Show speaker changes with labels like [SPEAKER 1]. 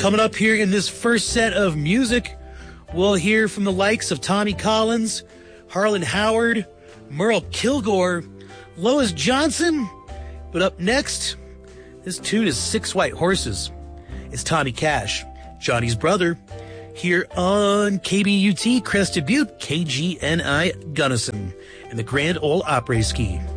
[SPEAKER 1] Coming up here in this first set of music, we'll hear from the likes of Tommy Collins, Harlan Howard, Merle Kilgore, Lois Johnson. But up next, this tune is Six White Horses. It's Tommy Cash, Johnny's brother, here on KBUT Crested Butte, KGNI Gunnison, in the Grand Ole Opry Ski.